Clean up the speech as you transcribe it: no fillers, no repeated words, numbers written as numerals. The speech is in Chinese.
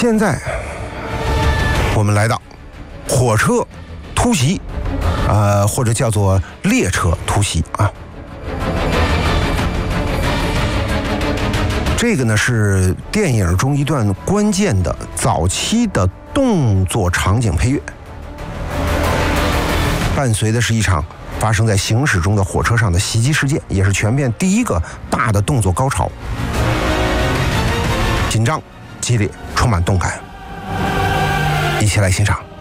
现在我们来到火车突袭，或者叫做列车突袭啊。这个呢是电影中一段关键的早期的动作场景配乐，伴随的是一场发生在行驶中的火车上的袭击事件，也是全片第一个大的动作高潮，紧张、激烈，充满动感。一起来欣赏。